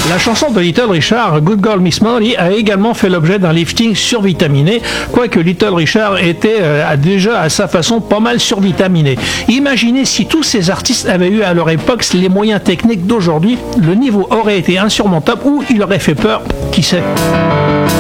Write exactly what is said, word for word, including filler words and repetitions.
La chanson de Little Richard, Good Girl Miss Molly, a également fait l'objet d'un lifting survitaminé, quoique Little Richard était euh, déjà à sa façon pas mal survitaminé. Imaginez si tous ces artistes avaient eu à leur époque les moyens techniques d'aujourd'hui, le niveau aurait été insurmontable ou il aurait fait peur, qui sait.